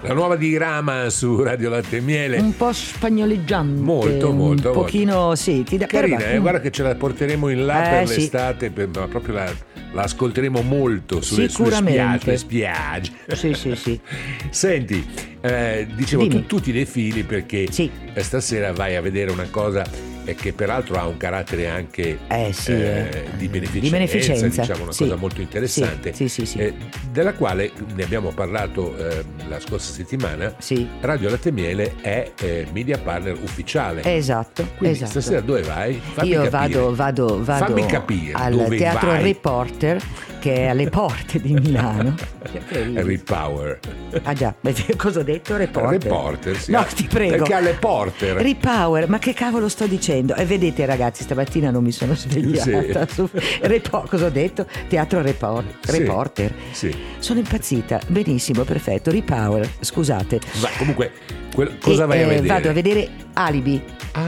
La nuova di Rama su Radio Latte e Miele. Un po' spagnoleggiante. Molto. Un pochino, sì. Ti dà carina, guarda che ce la porteremo in là per sì. l'estate, ma proprio la ascolteremo molto sulle spiagge. Sì. Senti, dicevo, tu ti defili perché sì. Stasera vai a vedere una cosa che peraltro ha un carattere anche di beneficenza, diciamo, una cosa molto interessante, sì. della quale ne abbiamo parlato la scorsa settimana. Radio Latte e Miele è media partner ufficiale. Esatto. Quindi stasera dove vai? Io vado Fammi capire al dove Teatro vai. Reporter, che è alle porte di Milano. Repower. Ah già, cosa ho detto? Reporter, sì. No, ti prego. Perché alle porter. Repower, ma che cavolo sto dicendo? E vedete ragazzi, stamattina non mi sono svegliata. Cosa ho detto? Teatro Reporter. Sì. Sono impazzita. Benissimo, perfetto. Repower, scusate. Ma comunque, cosa vai a vedere? Vado a vedere Alibi.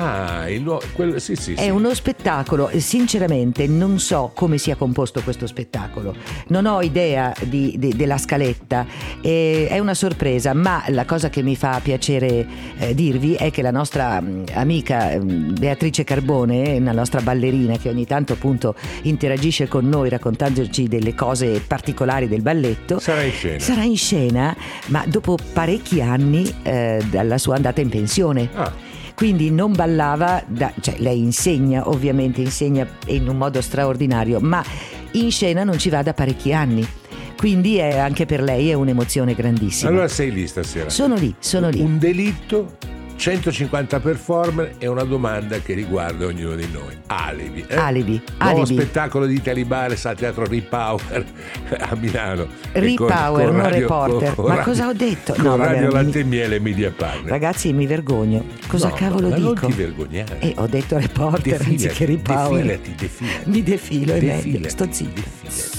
Sì. È uno spettacolo, sinceramente non so come sia composto questo spettacolo, non ho idea della scaletta, è una sorpresa, ma la cosa che mi fa piacere dirvi è che la nostra amica Beatrice Carbone, una nostra ballerina che ogni tanto appunto interagisce con noi raccontandoci delle cose particolari del balletto, sarà in scena, ma dopo parecchi anni dalla sua andata in pensione. Quindi non ballava, cioè lei ovviamente insegna in un modo straordinario, ma in scena non ci va da parecchi anni. Quindi anche per lei è un'emozione grandissima. Allora sei lì stasera? Sono lì. Un delitto, 150 performer e una domanda che riguarda ognuno di noi. Alibi. Nuovo spettacolo di Talibale al Teatro Repower a Milano. Repower, non Reporter. Ma cosa ho detto? Con Radio Latte e Miele e Media Partner. Ragazzi, mi vergogno. Cosa cavolo dico? Non ti vergognare. Ho detto Reporter anziché Repower. Defilati. Mi defilo, è meglio. Sto zitto.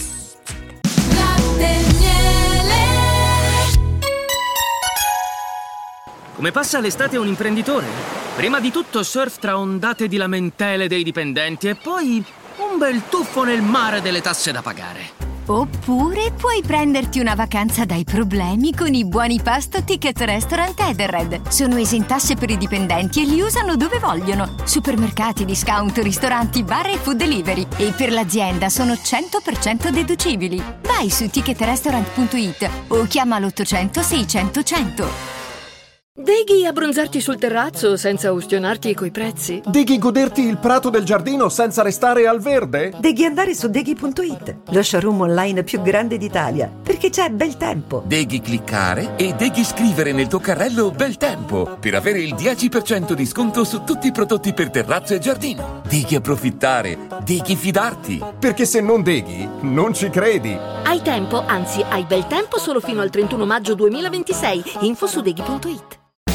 Come passa l'estate un imprenditore? Prima di tutto surf tra ondate di lamentele dei dipendenti e poi un bel tuffo nel mare delle tasse da pagare. Oppure puoi prenderti una vacanza dai problemi con i buoni pasto Ticket Restaurant Edenred. Sono esentasse per i dipendenti e li usano dove vogliono. Supermercati, discount, ristoranti, bar e food delivery. E per l'azienda sono 100% deducibili. Vai su ticketrestaurant.it o chiama l'800 600 100. Deghi abbronzarti sul terrazzo senza ustionarti coi prezzi? Deghi goderti il prato del giardino senza restare al verde? Deghi andare su Deghi.it, lo showroom online più grande d'Italia, perché c'è bel tempo. Deghi cliccare e Deghi scrivere nel tuo carrello bel tempo per avere il 10% di sconto su tutti i prodotti per terrazzo e giardino. Deghi approfittare, Deghi fidarti. Perché se non Deghi, non ci credi. Hai tempo, anzi hai bel tempo solo fino al 31 maggio 2026. Info su Deghi.it.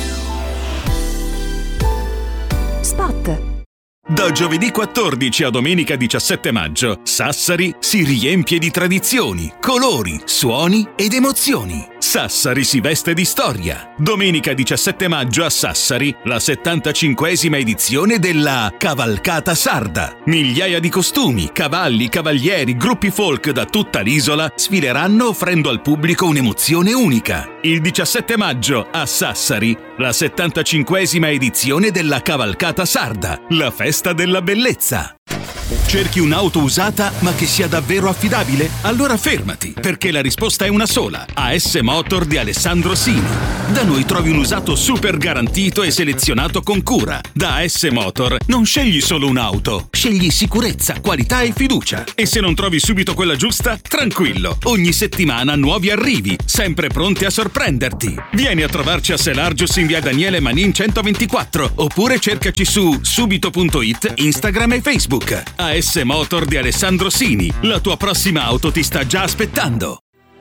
Spot. Da giovedì 14 a domenica 17 maggio, Sassari si riempie di tradizioni, colori, suoni ed emozioni. Sassari si veste di storia. Domenica 17 maggio a Sassari, la 75esima edizione della Cavalcata Sarda. Migliaia di costumi, cavalli, cavalieri, gruppi folk da tutta l'isola sfileranno offrendo al pubblico un'emozione unica. Il 17 maggio a Sassari, la 75esima edizione della Cavalcata Sarda, la festa della bellezza. Cerchi un'auto usata ma che sia davvero affidabile? Allora fermati, perché la risposta è una sola. AS Motor di Alessandro Sini. Da noi trovi un usato super garantito e selezionato con cura. Da AS Motor non scegli solo un'auto, scegli sicurezza, qualità e fiducia. E se non trovi subito quella giusta, tranquillo, ogni settimana nuovi arrivi, sempre pronti a sorprenderti. Vieni a trovarci a Selargius in via Daniele Manin 124, oppure cercaci su subito.it, Instagram e Facebook. AS Motor di Alessandro Sini. La tua prossima auto ti sta già aspettando.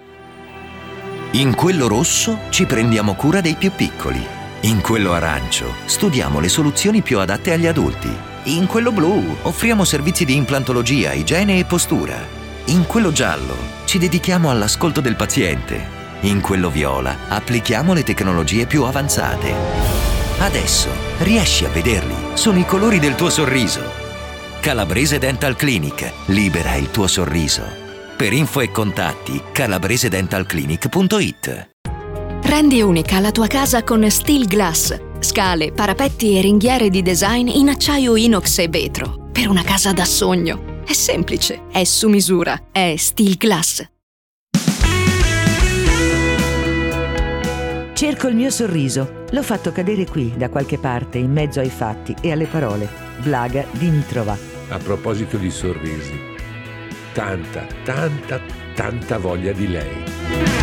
In quello rosso ci prendiamo cura dei più piccoli. In quello arancio studiamo le soluzioni più adatte agli adulti. In quello blu offriamo servizi di implantologia, igiene e postura. In quello giallo ci dedichiamo all'ascolto del paziente. In quello viola applichiamo le tecnologie più avanzate. Adesso riesci a vederli. Sono i colori del tuo sorriso. Calabrese Dental Clinic, libera il tuo sorriso. Per info e contatti calabresedentalclinic.it. Rendi unica la tua casa con Steel Glass. Scale, parapetti e ringhiere di design in acciaio inox e vetro. Per una casa da sogno. È semplice, è su misura, è Steel Glass. Cerco il mio sorriso. L'ho fatto cadere qui, da qualche parte, in mezzo ai fatti e alle parole. Blaga Dimitrova. A proposito di sorrisi, tanta voglia di lei.